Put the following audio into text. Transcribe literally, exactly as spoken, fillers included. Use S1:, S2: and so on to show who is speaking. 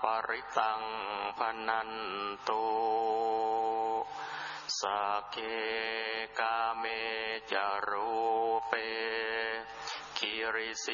S1: ริตังพนันตุสักเคกาเมจารูเปคิริสิ